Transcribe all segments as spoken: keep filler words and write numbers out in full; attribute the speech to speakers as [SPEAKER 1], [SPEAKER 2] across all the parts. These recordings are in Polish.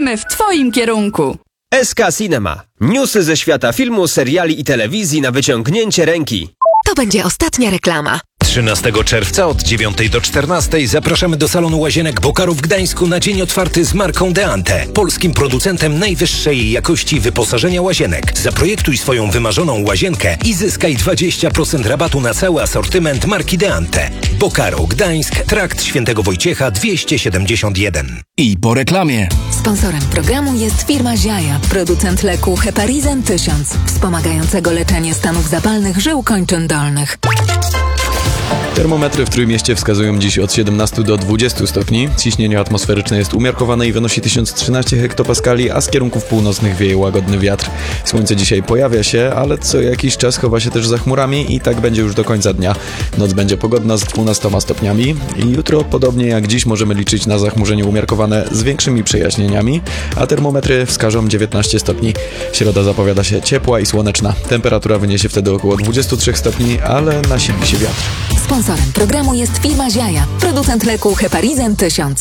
[SPEAKER 1] Idziemy w twoim kierunku.
[SPEAKER 2] S K Cinema. Newsy ze świata filmu, seriali i telewizji na wyciągnięcie ręki.
[SPEAKER 3] To będzie ostatnia reklama.
[SPEAKER 4] trzynastego czerwca od dziewiątej do czternastej zapraszamy do salonu Łazienek Bokaru w Gdańsku na dzień otwarty z marką Deante, polskim producentem najwyższej jakości wyposażenia łazienek. Zaprojektuj swoją wymarzoną łazienkę i zyskaj dwadzieścia procent rabatu na cały asortyment marki Deante. Bokaru, Gdańsk, Trakt Świętego Wojciecha dwieście siedemdziesiąt jeden.
[SPEAKER 5] I po reklamie.
[SPEAKER 3] Sponsorem programu jest firma Ziaja, producent leku Heparizan tysiąc, wspomagającego leczenie stanów zapalnych żył kończyn dolnych.
[SPEAKER 6] Termometry w Trójmieście wskazują dziś od siedemnastu do dwudziestu stopni. Ciśnienie atmosferyczne jest umiarkowane i wynosi tysiąc trzynaście hektopaskali, a z kierunków północnych wieje łagodny wiatr. Słońce dzisiaj pojawia się, ale co jakiś czas chowa się też za chmurami i tak będzie już do końca dnia. Noc będzie pogodna z dwunastoma stopniami i jutro, podobnie jak dziś, możemy liczyć na zachmurzenie umiarkowane z większymi przejaśnieniami, a termometry wskażą dziewiętnaście stopni. Środa zapowiada się ciepła i słoneczna. Temperatura wyniesie wtedy około dwudziestu trzech stopni, ale nasili się wiatr.
[SPEAKER 3] Sponsorem programu jest firma Ziaja, producent leku Heparizan tysiąc.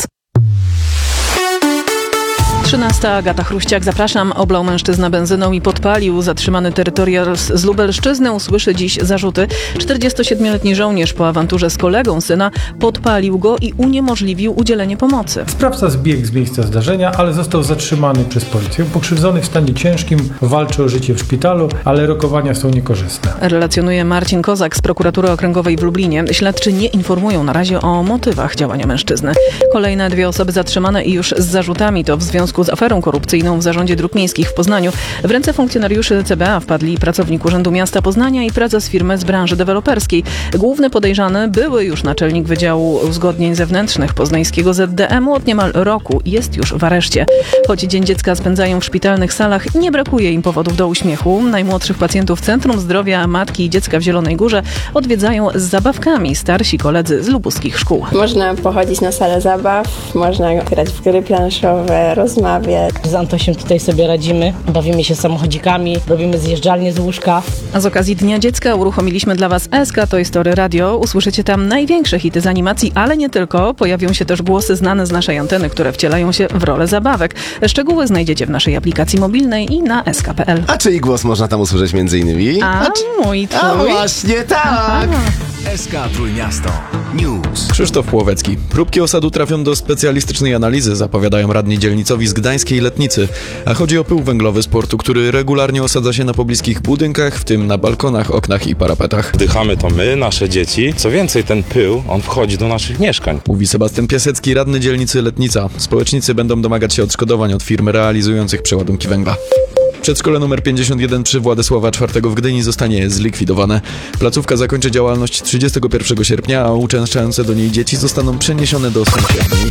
[SPEAKER 7] trzynasta. Agata Chruściak, zapraszam. Oblał mężczyzna benzyną i podpalił. Zatrzymany terytorial z Lubelszczyzny usłyszy dziś zarzuty. czterdziestosiedmioletni żołnierz po awanturze z kolegą syna podpalił go i uniemożliwił udzielenie pomocy.
[SPEAKER 8] Sprawca zbiegł z miejsca zdarzenia, ale został zatrzymany przez policję. Pokrzywdzony w stanie ciężkim walczy o życie w szpitalu, ale rokowania są niekorzystne.
[SPEAKER 7] Relacjonuje Marcin Kozak z prokuratury okręgowej w Lublinie. Śledczy nie informują na razie o motywach działania mężczyzny. Kolejne dwie osoby zatrzymane i już z zarzutami to w związku z aferą korupcyjną w Zarządzie Dróg Miejskich w Poznaniu. W ręce funkcjonariuszy C B A wpadli pracownik Urzędu Miasta Poznania i prezes firmy z branży deweloperskiej. Główny podejrzany, były już naczelnik Wydziału Uzgodnień Zewnętrznych poznańskiego Z D M-u od niemal roku jest już w areszcie. Choć Dzień Dziecka spędzają w szpitalnych salach, nie brakuje im powodów do uśmiechu. Najmłodszych pacjentów Centrum Zdrowia Matki i Dziecka w Zielonej Górze odwiedzają z zabawkami starsi koledzy z lubuskich szkół.
[SPEAKER 9] Można pochodzić na salę zabaw, można grać w gry planszowe, rozmawiać.
[SPEAKER 10] Z Antosiem tutaj sobie radzimy, bawimy się samochodzikami, robimy zjeżdżalnie z łóżka.
[SPEAKER 7] A z okazji Dnia Dziecka uruchomiliśmy dla Was S K Toy Story Radio. Usłyszycie tam największe hity z animacji, ale nie tylko. Pojawią się też głosy znane z naszej anteny, które wcielają się w rolę zabawek. Szczegóły znajdziecie w naszej aplikacji mobilnej i na s k kropka p l.
[SPEAKER 11] A czyj głos można tam usłyszeć między innymi?
[SPEAKER 7] A, A czy... mój, twój.
[SPEAKER 11] A właśnie tak! Aha.
[SPEAKER 5] S K Trójmiasto News.
[SPEAKER 6] Krzysztof Płowecki. Próbki osadu trafią do specjalistycznej analizy, zapowiadają radni dzielnicowi z gdańskiej Letnicy. A chodzi o pył węglowy z portu, który regularnie osadza się na pobliskich budynkach, w tym na balkonach, oknach i parapetach.
[SPEAKER 12] Wdychamy to my, nasze dzieci. Co więcej, ten pył, on wchodzi do naszych mieszkań.
[SPEAKER 6] Mówi Sebastian Piasecki, radny dzielnicy Letnica. Społecznicy będą domagać się odszkodowań od firm realizujących przeładunki węgla. Przedszkole numer pięćdziesiąt jeden przy Władysława czwartego w Gdyni zostanie zlikwidowane. Placówka zakończy działalność trzydziestego pierwszego sierpnia, a uczęszczające do niej dzieci zostaną przeniesione do sąsiedniej.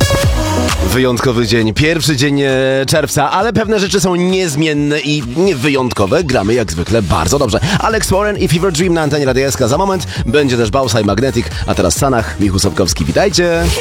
[SPEAKER 11] Wyjątkowy dzień, pierwszy dzień czerwca, ale pewne rzeczy są niezmienne i wyjątkowe. Gramy jak zwykle bardzo dobrze. Alex Warren i Fever Dream na antenie Radia S K. Za moment będzie też Bausa i Magnetic, a teraz w Stanach Michał Sapkowski. Witajcie!